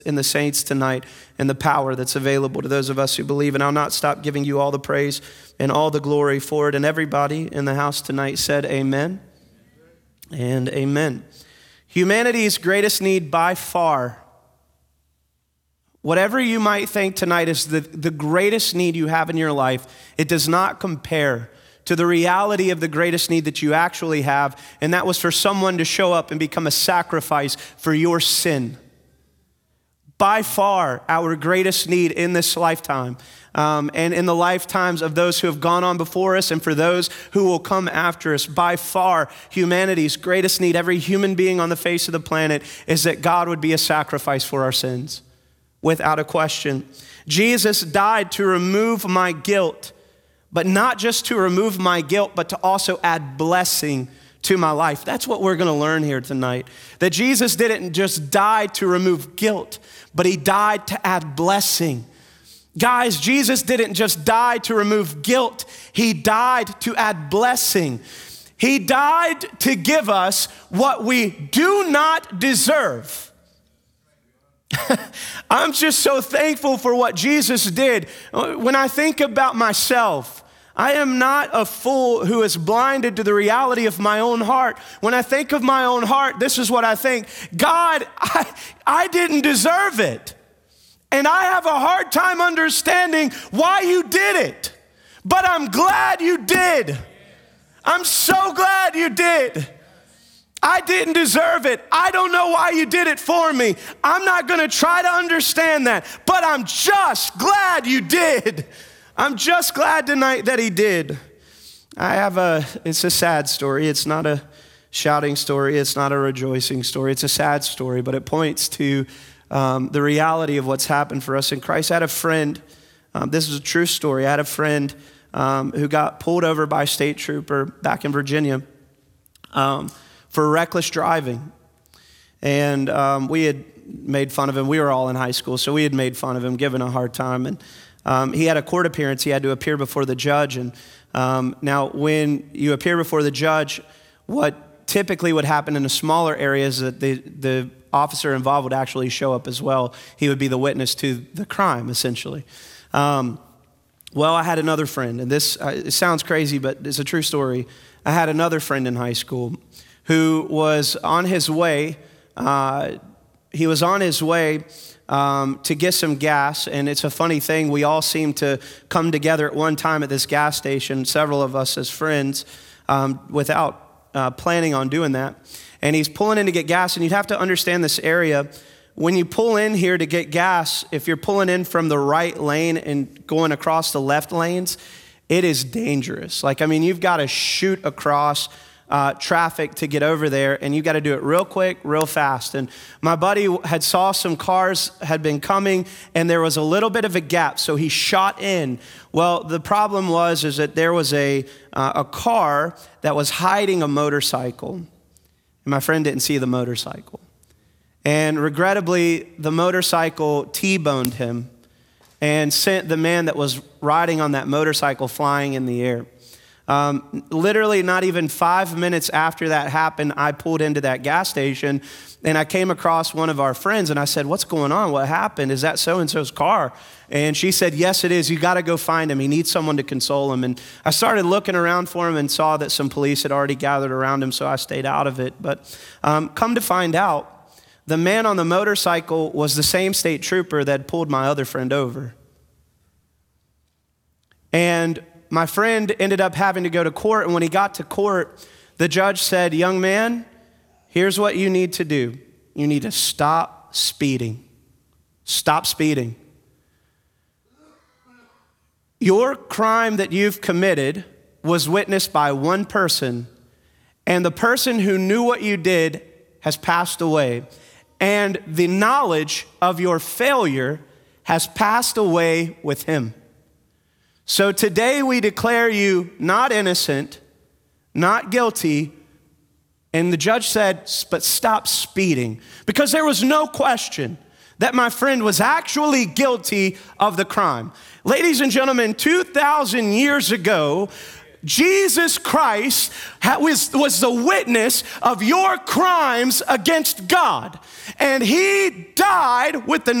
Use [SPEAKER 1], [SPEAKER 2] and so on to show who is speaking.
[SPEAKER 1] in the saints tonight and the power that's available to those of us who believe. And I'll not stop giving you all the praise and all the glory for it. And everybody in the house tonight said amen and amen. Humanity's greatest need by far, whatever you might think tonight is the greatest need you have in your life, it does not compare to the reality of the greatest need that you actually have. And that was for someone to show up and become a sacrifice for your sin. By far, our greatest need in this lifetime and in the lifetimes of those who have gone on before us and for those who will come after us, by far, humanity's greatest need, every human being on the face of the planet, is that God would be a sacrifice for our sins, without a question. Jesus died to remove my guilt, but not just to remove my guilt, but to also add blessing to my life. That's what we're gonna learn here tonight. That Jesus didn't just die to remove guilt, but he died to add blessing. Guys, Jesus didn't just die to remove guilt, he died to add blessing. He died to give us what we do not deserve. I'm just so thankful for what Jesus did. When I think about myself, I am not a fool who is blinded to the reality of my own heart. When I think of my own heart, this is what I think. God, I didn't deserve it. And I have a hard time understanding why you did it. But I'm glad you did. I'm so glad you did. I didn't deserve it. I don't know why you did it for me. I'm not gonna try to understand that, but I'm just glad you did. I'm just glad tonight that he did. It's a sad story. It's not a shouting story. It's not a rejoicing story. It's a sad story, but it points to the reality of what's happened for us in Christ. I had a friend, this is a true story. I had a friend who got pulled over by a state trooper back in Virginia for reckless driving. And we had made fun of him. We were all in high school, so we had made fun of him, given a hard time. And he had a court appearance. He had to appear before the judge. And now when you appear before the judge, what typically would happen in a smaller area is that the officer involved would actually show up as well. He would be the witness to the crime, essentially. Well, I had another friend, and this it sounds crazy, but it's a true story. I had another friend in high school who was on his way. He was on his way to get some gas, and it's a funny thing. We all seem to come together at one time at this gas station, several of us as friends, without planning on doing that. And he's pulling in to get gas, and you'd have to understand this area. When you pull in here to get gas, if you're pulling in from the right lane and going across the left lanes, it is dangerous. You've got to shoot across traffic to get over there, and you got to do it real quick, real fast. And my buddy had saw some cars had been coming, and there was a little bit of a gap, so he shot in. Well, the problem was that there was a car that was hiding a motorcycle, and my friend didn't see the motorcycle. And regrettably, the motorcycle T-boned him and sent the man that was riding on that motorcycle flying in the air. Literally not even 5 minutes after that happened, I pulled into that gas station and I came across one of our friends and I said, "What's going on? What happened? Is that so-and-so's car?" And she said, "Yes, it is. You got to go find him. He needs someone to console him." And I started looking around for him and saw that some police had already gathered around him, so I stayed out of it. But come to find out, the man on the motorcycle was the same state trooper that pulled my other friend over. And my friend ended up having to go to court, and when he got to court, the judge said, "Young man, here's what you need to do. You need to stop speeding. Stop speeding. Your crime that you've committed was witnessed by one person, and the person who knew what you did has passed away, and the knowledge of your failure has passed away with him. So today we declare you not innocent, not guilty." And the judge said, "But stop speeding," because there was no question that my friend was actually guilty of the crime. Ladies and gentlemen, 2,000 years ago, Jesus Christ was the witness of your crimes against God. And he died with the